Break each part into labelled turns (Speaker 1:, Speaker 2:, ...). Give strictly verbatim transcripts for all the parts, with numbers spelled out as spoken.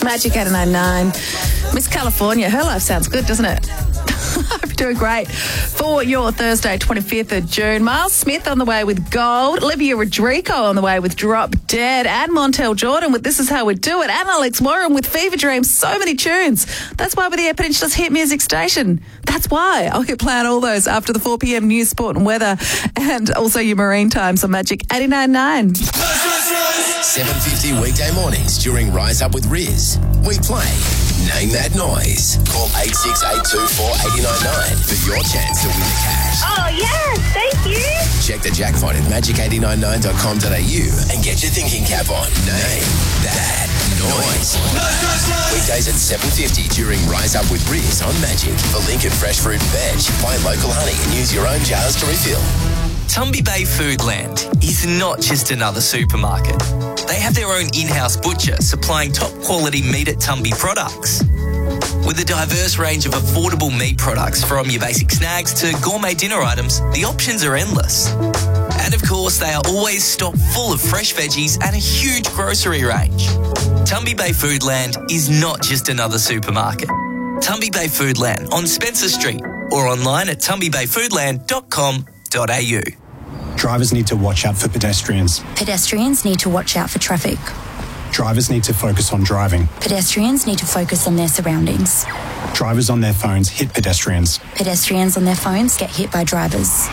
Speaker 1: Magic eighty-nine point nine. Miss California, her life sounds good, doesn't it? Hope you're doing great for your Thursday, twenty-fifth of June. Miles Smith on the way with Gold. Olivia Rodrigo on the way with Drop Dead. And Montel Jordan with This Is How We Do It. And Alex Warren with Fever Dream. So many tunes. That's why we're the Eyre Peninsula's hit music station. That's why. I'll get playing all those after the four p.m. news, sport and weather. And also your marine times on Magic eighty-nine point nine.
Speaker 2: seven fifty weekday mornings during Rise Up with Riz. We play Name That Noise. Call eight six eight two four eight nine nine for your chance to win the cash.
Speaker 3: Oh, yes, thank you.
Speaker 2: Check the jackpot at magic eight nine nine dot com dot a u and get your thinking cap on. Name That Noise. Weekdays at seven fifty during Rise Up with Riz on Magic. For Lincoln Fresh Fruit and Veg, buy local honey and use your own jars to refill.
Speaker 4: Tumby Bay Foodland is not just another supermarket. They have their own in-house butcher supplying top-quality meat at Tumby products. With a diverse range of affordable meat products from your basic snacks to gourmet dinner items, the options are endless. And of course, they are always stocked full of fresh veggies and a huge grocery range. Tumby Bay Foodland is not just another supermarket. Tumby Bay Foodland on Spencer Street or online at tumby bay foodland dot com dot a u.
Speaker 5: Drivers need to watch out for pedestrians.
Speaker 6: Pedestrians need to watch out for traffic.
Speaker 5: Drivers need to focus on driving.
Speaker 6: Pedestrians need to focus on their surroundings.
Speaker 5: Drivers on their phones hit pedestrians.
Speaker 6: Pedestrians on their phones get hit by drivers.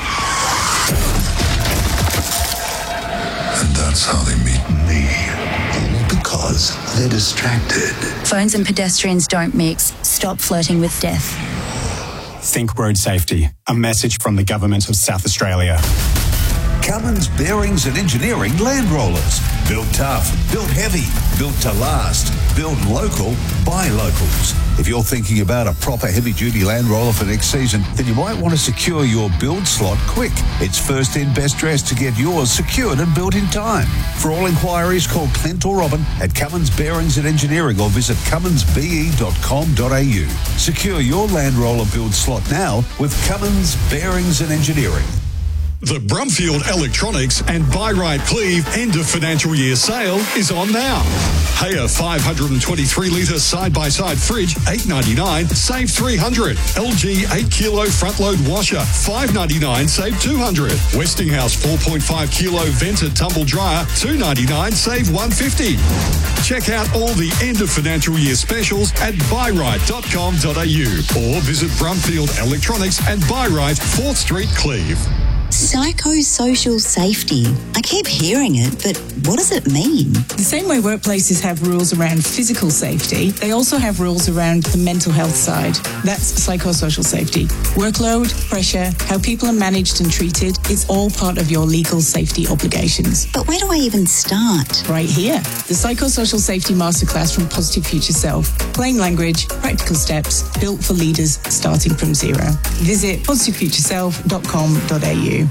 Speaker 7: And that's how they meet me. All because they're distracted.
Speaker 6: Phones and pedestrians don't mix. Stop flirting with death.
Speaker 5: Think road safety. A message from the Government of South Australia.
Speaker 7: Cummins Bearings and Engineering Land Rollers. Built tough, built heavy, built to last, built local by locals. If you're thinking about a proper heavy-duty Land Roller for next season, then you might want to secure your build slot quick. It's first in, best dressed to get yours secured and built in time. For all inquiries, call Clint or Robin at Cummins Bearings and Engineering or visit cummins b e dot com dot a u. Secure your Land Roller build slot now with Cummins Bearings and Engineering.
Speaker 8: The Brumfield Electronics and Buy Right Cleve end of financial year sale is on now. Haya five hundred twenty-three litre side-by-side fridge, eight ninety-nine, save three hundred. L G eight kilo front-load washer, five ninety-nine, save two hundred. Westinghouse four point five kilo vented tumble dryer, two ninety-nine, save one fifty. Check out all the end of financial year specials at buy right dot com dot a u or visit Brumfield Electronics and Buy Right, fourth Street, Cleve.
Speaker 9: Psychosocial safety. I keep hearing it, but what does it mean?
Speaker 10: The same way workplaces have rules around physical safety, they also have rules around the mental health side. That's psychosocial safety. Workload, pressure, how people are managed and treated, it's all part of your legal safety obligations.
Speaker 9: But where do I even start?
Speaker 10: Right here. The Psychosocial Safety Masterclass from Positive Future Self. Plain language, practical steps, built for leaders starting from zero. Visit positive future self dot com dot a u.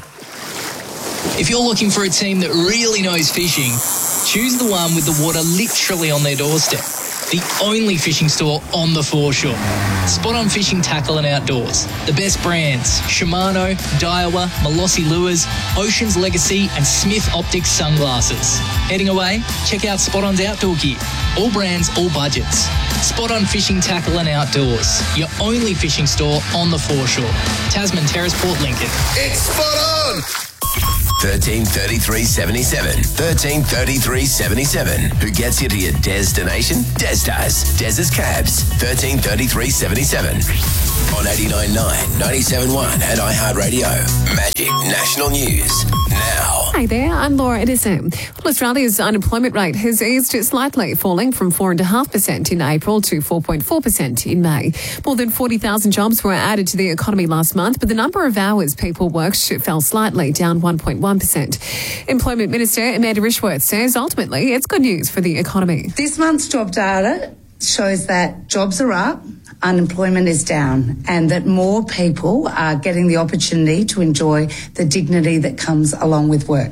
Speaker 4: If you're looking for a team that really knows fishing, choose the one with the water literally on their doorstep. The only fishing store on the foreshore. Spot On Fishing Tackle and Outdoors. The best brands: Shimano, Daiwa, Molossi Lures, Ocean's Legacy and Smith Optics Sunglasses. Heading away? Check out Spot On's outdoor gear. All brands, all budgets. Spot On Fishing Tackle and Outdoors. Your only fishing store on the foreshore. Tasman Terrace, Port Lincoln.
Speaker 2: It's Spot On! thirteen thirty-three seventy-seven. thirteen thirty-three seventy-seven. Who gets you to your destination? Des does. Des's Cabs. thirteen thirty-three seventy-seven. On eighty-nine point nine, ninety-seven point one at iHeartRadio. Magic National News. Now.
Speaker 11: Hi there, I'm Laura Edison. Well, Australia's unemployment rate has eased slightly, falling from four point five percent in April to four point four percent in May. More than forty thousand jobs were added to the economy last month, but the number of hours people worked fell slightly, down one point one percent. Employment Minister Amanda Rishworth says ultimately it's good news for the economy.
Speaker 12: This month's job data shows that jobs are up, unemployment is down, and that more people are getting the opportunity to enjoy the dignity that comes along with work.